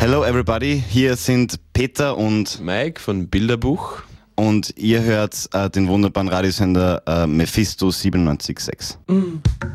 Hello everybody, hier sind Peter und Mike von Bilderbuch. Und ihr hört den wunderbaren Radiosender Mephisto 97.6.